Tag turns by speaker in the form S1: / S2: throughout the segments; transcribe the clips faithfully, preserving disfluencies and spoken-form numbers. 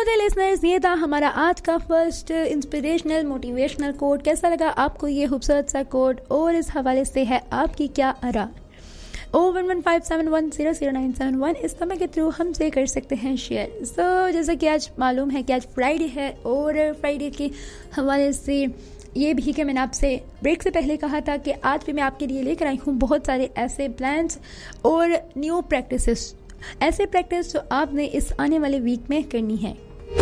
S1: The listeners, ये था हमारा आज का फर्स्ट इंस्पिरेशनल मोटिवेशनल कोट। कैसा लगा आपको ये खूबसूरत सा कोट और इस हवाले से है आपकी क्या आरा? ओ one one five seven one zero zero nine seven one इस समय के थ्रू हमसे कर सकते हैं शेयर। सो so, जैसा कि आज मालूम है कि आज फ्राइडे है और फ्राइडे के हवाले से ये भी कि मैंने आपसे ब्रेक से पहले कहा था कि आज भी मैं आपके लिए लेकर आई हूँ बहुत सारे ऐसे प्लान्स और न्यू प्रैक्टिसेस, ऐसे प्रैक्टिस जो आपने इस आने वाले वीक में करनी है।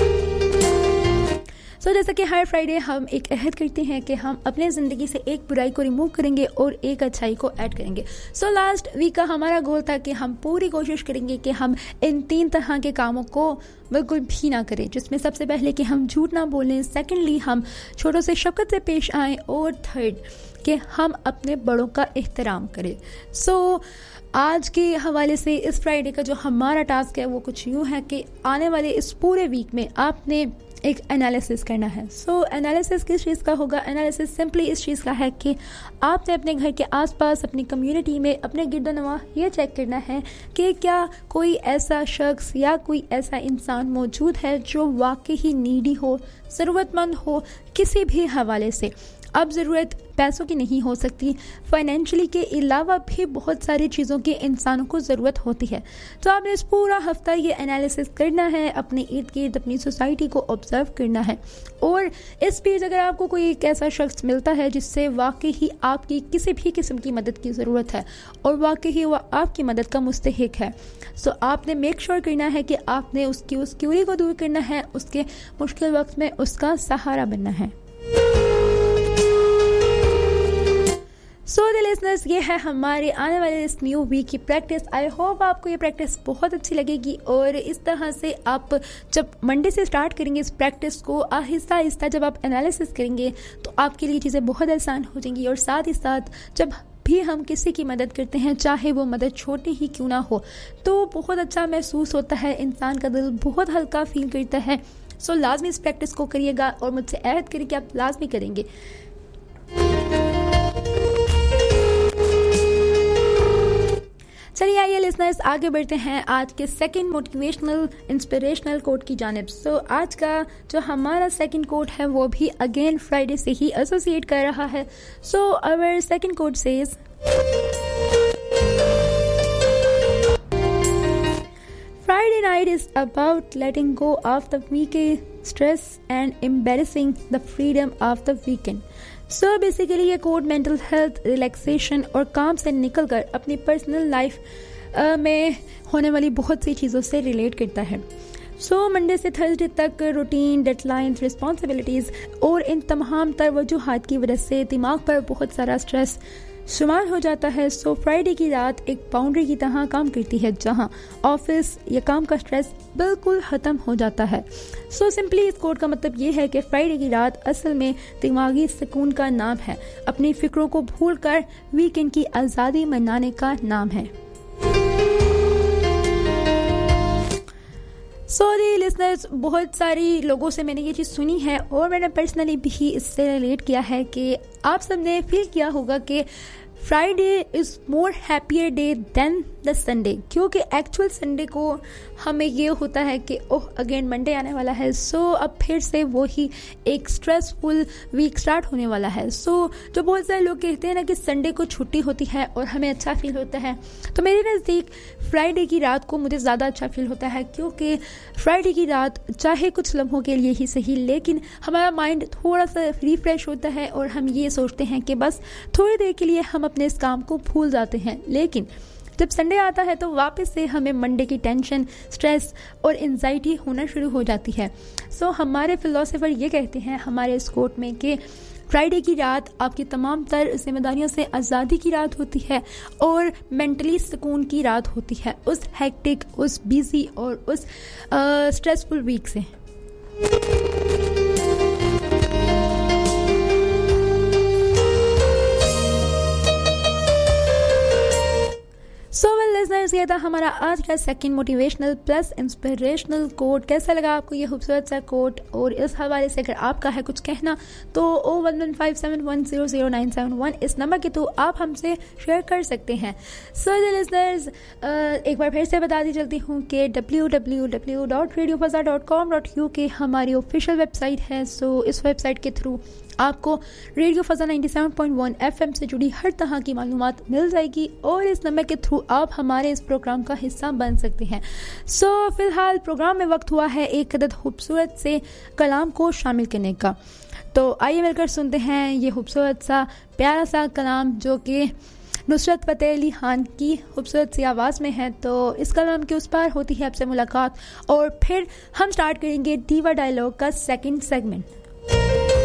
S1: सो so, जैसा कि हर फ्राइडे हम एक अहद करते हैं कि हम अपने ज़िंदगी से एक बुराई को रिमूव करेंगे और एक अच्छाई को ऐड करेंगे। सो लास्ट वीक का हमारा गोल था कि हम पूरी कोशिश करेंगे कि हम इन तीन तरह के कामों को बिल्कुल भी ना करें, जिसमें सबसे पहले कि हम झूठ ना बोलें, सेकेंडली हम छोटों से शफ़क़त से पेश आएँ और थर्ड कि हम अपने बड़ों का एहतराम करें। सो so, आज के हवाले से इस फ्राइडे का जो हमारा टास्क है वो कुछ यूँ है कि आने वाले इस पूरे वीक में आपने एक एनालिसिस करना है। सो so, एनालिसिस किस चीज़ का होगा? एनालिसिस सिंपली इस चीज़ का है कि आपने अपने घर के आसपास, अपनी कम्युनिटी में, अपने गिरदोनवा ये चेक करना है कि क्या कोई ऐसा शख्स या कोई ऐसा इंसान मौजूद है जो वाकई ही नीडी हो, ज़रूरतमंद हो किसी भी हवाले से। अब ज़रूरत पैसों की नहीं हो सकती, फाइनेंशियली के अलावा भी बहुत सारी चीज़ों की इंसानों को ज़रूरत होती है। तो आपने इस पूरा हफ्ता ये एनालिसिस करना है, अपने इर्द गिर्द अपनी सोसाइटी को ऑब्जर्व करना है और इस बीच अगर आपको कोई एक ऐसा शख्स मिलता है जिससे वाकई ही आपकी किसी भी किस्म की मदद की ज़रूरत है और वाकई ही वह आपकी मदद का मुस्तहिक है, सो आपने मेक श्योर करना है कि आपने उसकी उस क्यूरी को दूर करना है, उसके मुश्किल वक्त में उसका सहारा बनना है। सो द लिसनर्स, ये है हमारे आने वाले इस न्यू वीक की प्रैक्टिस। आई होप आपको ये प्रैक्टिस बहुत अच्छी लगेगी और इस तरह से आप जब मंडे से स्टार्ट करेंगे इस प्रैक्टिस को, आहिस्ता आहिस्ता जब आप एनालिसिस करेंगे तो आपके लिए चीज़ें बहुत आसान हो जाएंगी। और साथ ही साथ जब भी हम किसी की मदद करते हैं, चाहे वो मदद छोटी ही क्यों ना हो, तो बहुत अच्छा महसूस होता है, इंसान का दिल बहुत हल्का फील करता है। सो लाजमी इस प्रैक्टिस को करिएगा और मुझसे अहद करिए कि आप लाजमी करेंगे। चलिए आइए लिसनर्स, आगे बढ़ते हैं आज के सेकंड मोटिवेशनल इंस्पिरेशनल कोट की जानिब। सो so, आज का जो हमारा सेकंड कोट है वो भी अगेन फ्राइडे से ही एसोसिएट कर रहा है। So our second coat says, Friday night is about letting go of the weekend stress and embracing the freedom of the weekend. So so basically ये कोड मेंटल हेल्थ, रिलैक्सेशन और काम से निकलकर अपनी पर्सनल लाइफ uh, में होने वाली बहुत सी चीज़ों से रिलेट करता है। सो मंडे से थर्सडे तक रूटीन, डेडलाइंस, रिस्पॉन्सिबिलिटीज़ और इन तमाम तर वजूहात की वजह से दिमाग पर बहुत सारा स्ट्रेस शुमार हो जाता है। सो फ्राइडे की रात एक बाउंड्री की तरह काम करती है जहां ऑफिस या काम का स्ट्रेस बिल्कुल ख़त्म हो जाता है। सो सिंपली इस कोड का मतलब ये है कि फ्राइडे की रात असल में दिमागी सुकून का नाम है, अपनी फिक्रों को भूलकर वीकेंड की आज़ादी मनाने का नाम है। सॉरी लिसनर्स, बहुत सारी लोगों से मैंने ये चीज़ सुनी है और मैंने पर्सनली भी इससे रिलेट किया है कि आप सब ने फील किया होगा कि Friday is more happier day then the Sunday, क्योंकि एक्चुअल संडे को हमें ये होता है कि ओह अगेन मंडे आने वाला है। सो so, अब फिर से वही एक स्ट्रेसफुल वीक स्टार्ट होने वाला है। सो so, जो बहुत सारे लोग कहते हैं ना कि संडे को छुट्टी होती है और हमें अच्छा फील होता है, तो मेरे नज़दीक फ्राइडे की रात को मुझे ज़्यादा अच्छा फील होता है, क्योंकि फ्राइडे की रात चाहे कुछ लम्हों के लिए ही सही, लेकिन हमारा माइंड थोड़ा सा रिफ्रेश होता है और हम ये सोचते हैं कि बस थोड़ी देर के लिए हम अपने इस काम को भूल जाते हैं। लेकिन जब संडे आता है तो वापस से हमें मंडे की टेंशन, स्ट्रेस और एंजाइटी होना शुरू हो जाती है। सो so, हमारे फिलोसोफर ये कहते हैं हमारे इस कोट में कि फ्राइडे की रात आपकी तमाम तर जिम्मेदारियों से आज़ादी की रात होती है और मेंटली सुकून की रात होती है उस हेक्टिक, उस बिजी और उस स्ट्रेसफुल वीक से। सो वेल लिसनर्स, फ्रेंड्स, ये था हमारा आज का second motivational plus inspirational quote. कैसा लगा आपको ये खूबसूरत सा कोट? और इस हवाले से अगर आपका है कुछ कहना तो ओ one one five seven one zero zero nine seven one इस नंबर के थ्रू आप हमसे शेयर कर सकते हैं। सो लिसनर्स, एक बार फिर से बता दी चलती हूँ कि W W W dot radio फज़ा dot com dot U के हमारी ऑफिशियल वेबसाइट है। सो इस वेबसाइट के थ्रू आपको radio फज़ा ninety seven point one FM से जुड़ी हर तरह की मालूमात मिल जाएगी और इस नंबर के थ्रू आप हमारे इस प्रोग्राम का हिस्सा बन सकते हैं। सो so, फिलहाल प्रोग्राम में वक्त हुआ है एक अदद खूबसूरत से कलाम को शामिल करने का। तो आइए मिलकर सुनते हैं ये खूबसूरत सा प्यारा सा कलाम जो कि नुसरत फ़तेह अली खान की खूबसूरत सी आवाज़ में है। तो इस कलाम के उस पार होती है आपसे मुलाकात और फिर हम स्टार्ट करेंगे दीवा डायलॉग का सेकंड सेगमेंट।